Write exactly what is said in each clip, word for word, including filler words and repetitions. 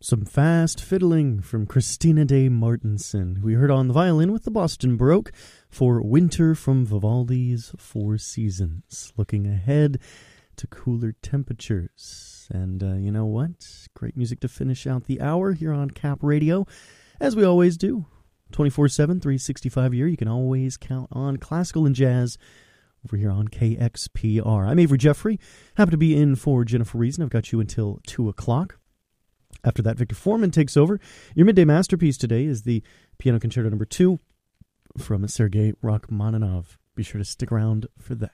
Some fast fiddling from Christina de Martenson. We heard on the violin with the Boston Baroque for Winter from Vivaldi's Four Seasons. Looking ahead to cooler temperatures. And uh, you know what? Great music to finish out the hour here on Cap Radio. As we always do, twenty-four seven, three hundred sixty-five a year. You can always count on classical and jazz over here on K X P R. I'm Avery Jeffrey. Happy to be in for Jennifer Reason. I've got you until two o'clock. After that, Victor Foreman takes over. Your midday masterpiece today is the Piano Concerto Number Two from Sergei Rachmaninoff. Be sure to stick around for that.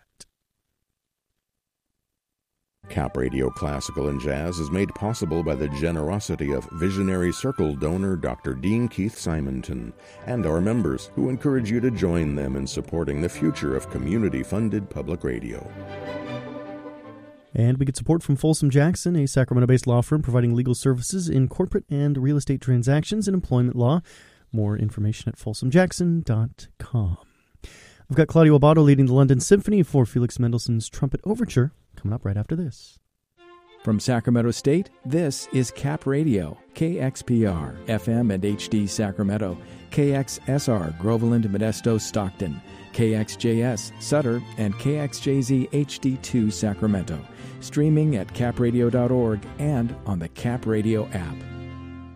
Cap Radio Classical and Jazz is made possible by the generosity of Visionary Circle donor Doctor Dean Keith Simonton and our members, who encourage you to join them in supporting the future of community-funded public radio. And we get support from Folsom Jackson, a Sacramento-based law firm providing legal services in corporate and real estate transactions and employment law. More information at folsom jackson dot com. I've got Claudio Abbado leading the London Symphony for Felix Mendelssohn's Trumpet Overture coming up right after this. From Sacramento State, this is Cap Radio, K X P R, F M and H D Sacramento, K X S R, Groveland, Modesto, Stockton, K X J S, Sutter, and K X J Z H D two Sacramento. Streaming at cap radio dot org and on the Cap Radio app.